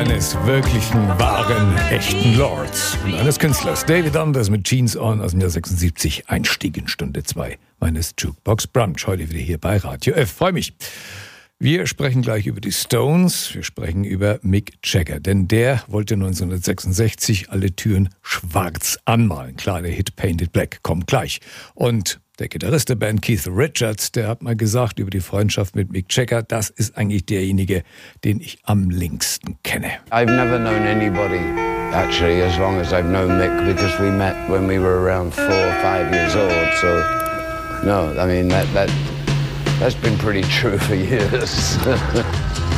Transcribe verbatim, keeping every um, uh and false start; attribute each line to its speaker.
Speaker 1: eines wirklichen, wahren, echten Lords und eines Künstlers. David Anders mit Jeans On aus dem Jahr sechsundsiebzig. Einstieg in Stunde zwei meines Jukebox Brunch. Heute wieder hier bei Radio F. Freue mich. Wir sprechen gleich über die Stones. Wir sprechen über Mick Jagger. Denn der wollte neunzehnhundertsechsundsechzig alle Türen schwarz anmalen. Klar, der Hit Painted Black kommt gleich. Und der Gitarrist der Band, Keith Richards, der hat mal gesagt über die Freundschaft mit Mick Jagger, das ist eigentlich derjenige, den ich am längsten kenne.
Speaker 2: I've never known anybody, actually, as long as I've known Mick, because we met when we were around four or five years old. So, no, I mean, that, that, that's been pretty true for years.